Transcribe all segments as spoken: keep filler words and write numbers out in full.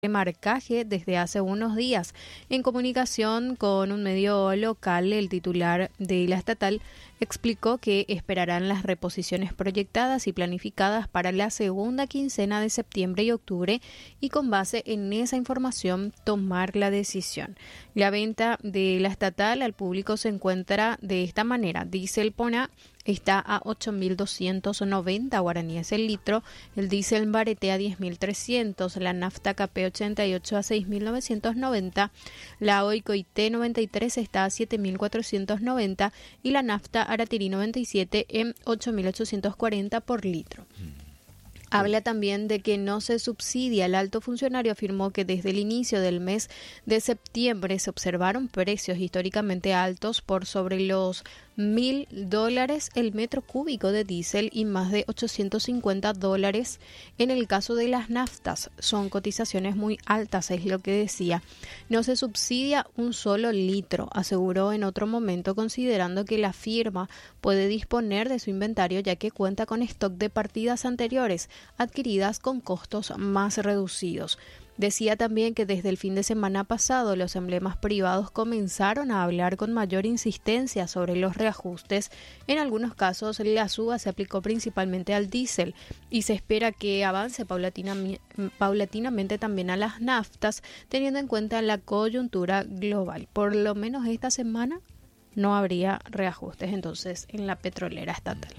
marcaje desde hace unos días. En comunicación con un medio local, el titular de la estatal explicó que esperarán las reposiciones proyectadas y planificadas para la segunda quincena de septiembre y octubre y con base en esa información tomar la decisión. La venta de la estatal al público se encuentra de esta manera. Diesel Pona está a ocho mil doscientos noventa guaraníes el litro, el diésel Barete a diez mil trescientos, la nafta K P ochenta y ocho a seis mil novecientos noventa, la Oico I T noventa y tres está a siete mil cuatrocientos noventa y la nafta Aratirí noventa y siete en ocho mil ochocientos cuarenta por litro. Habla también de que no se subsidia. El alto funcionario afirmó que desde el inicio del mes de septiembre se observaron precios históricamente altos por sobre los mil dólares el metro cúbico de diésel y más de ochocientos cincuenta dólares en el caso de las naftas. Son cotizaciones muy altas, es lo que decía. No se subsidia un solo litro, aseguró en otro momento, considerando que la firma puede disponer de su inventario ya que cuenta con stock de partidas anteriores adquiridas con costos más reducidos. Decía también que desde el fin de semana pasado los emblemas privados comenzaron a hablar con mayor insistencia sobre los reajustes. En algunos casos la suba se aplicó principalmente al diésel y se espera que avance paulatina, paulatinamente también a las naftas, teniendo en cuenta la coyuntura global. Por lo menos esta semana no habría reajustes entonces en la petrolera estatal.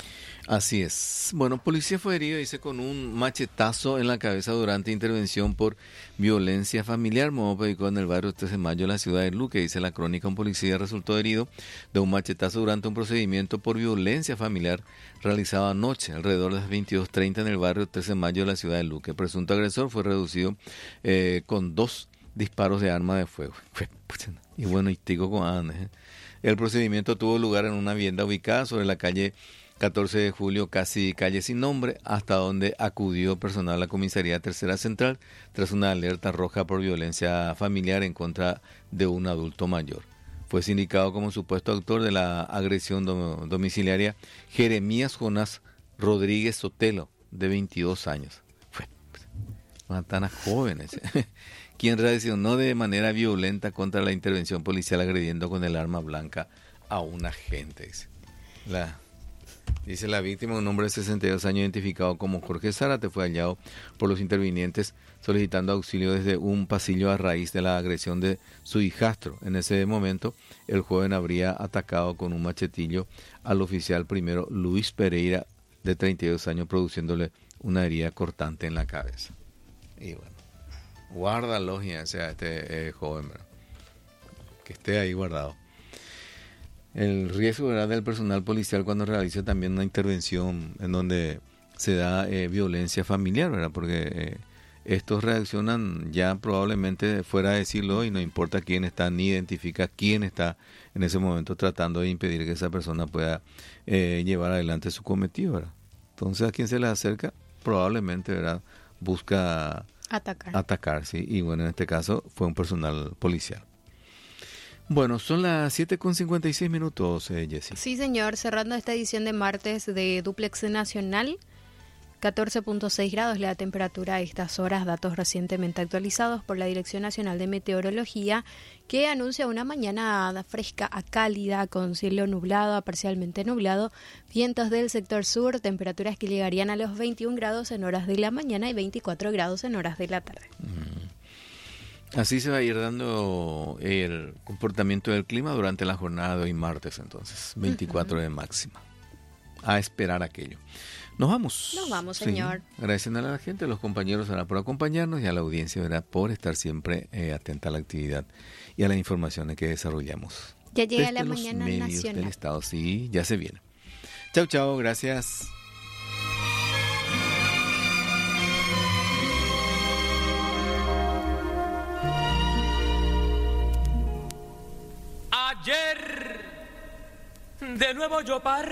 Así es. Bueno, policía fue herido, dice, con un machetazo en la cabeza durante intervención por violencia familiar. Modo en el barrio trece de mayo de la ciudad de Luque, dice la crónica. Un policía resultó herido de un machetazo durante un procedimiento por violencia familiar realizado anoche, alrededor de las veintidós treinta en el barrio trece de mayo de la ciudad de Luque. El presunto agresor fue reducido eh, con dos disparos de arma de fuego. Y bueno, y tico con Andes, ¿eh? El procedimiento tuvo lugar en una vivienda ubicada sobre la calle catorce de julio, casi calle sin nombre, hasta donde acudió personal a la comisaría tercera central tras una alerta roja por violencia familiar en contra de un adulto mayor. Fue sindicado como supuesto autor de la agresión dom- domiciliaria Jeremías Jonás Rodríguez Sotelo, de veintidós años. Fue pues, tan jóvenes, quien reaccionó de manera violenta contra la intervención policial agrediendo con el arma blanca a un agente. Dice la Dice la víctima, un hombre de sesenta y dos años identificado como Jorge Zárate, fue hallado por los intervinientes solicitando auxilio desde un pasillo a raíz de la agresión de su hijastro. En ese momento, el joven habría atacado con un machetillo al oficial primero Luis Pereira, de treinta y dos años, produciéndole una herida cortante en la cabeza. Y bueno, guarda logia ese este eh, joven, ¿verdad? Que esté ahí guardado. El riesgo, ¿verdad?, del personal policial cuando realiza también una intervención en donde se da eh, violencia familiar, ¿verdad? Porque eh, estos reaccionan ya probablemente fuera de decirlo y no importa quién está, ni identifica quién está en ese momento tratando de impedir que esa persona pueda eh, llevar adelante su cometido, ¿verdad? Entonces a quien se le acerca probablemente, ¿verdad?, busca atacar. atacar, sí, y bueno, en este caso fue un personal policial. Bueno, son las siete con cincuenta y seis minutos, eh, Jessy. Sí, señor. Cerrando esta edición de martes de Duplex Nacional, catorce punto seis grados la temperatura a estas horas, datos recientemente actualizados por la Dirección Nacional de Meteorología, que anuncia una mañana fresca a cálida, con cielo nublado a parcialmente nublado, vientos del sector sur, temperaturas que llegarían a los veintiún grados en horas de la mañana y veinticuatro grados en horas de la tarde. Mm. Así se va a ir dando el comportamiento del clima durante la jornada de hoy martes, entonces, veinticuatro uh-huh. de máxima. A esperar aquello. Nos vamos. Nos vamos, señor. Sí, agradeciendo a la gente, a los compañeros ahora por acompañarnos y a la audiencia, ¿verdad?, por estar siempre eh, atenta a la actividad y a las informaciones que desarrollamos. Ya llega Desde la los mañana medios nacional del Estado, sí, ya se viene. Chau, chau, gracias. Ayer, de nuevo yo parto.